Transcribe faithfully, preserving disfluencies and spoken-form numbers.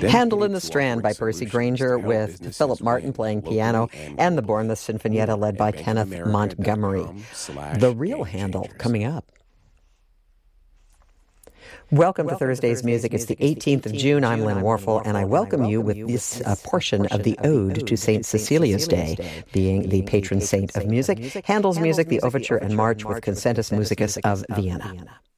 Handel in the Strand by Percy Grainger with Philip Martin playing piano and the Bournemouth Sinfonietta led by Kenneth Montgomery. The real Handel coming up. Welcome to Thursday's Music. It's the eighteenth of June. I'm Lynn Warfel, and I welcome you with this uh, portion of the Ode to Saint Cecilia's Day, being the patron saint of music. Handel's music, the Overture and March with Concertus Musicus of Vienna.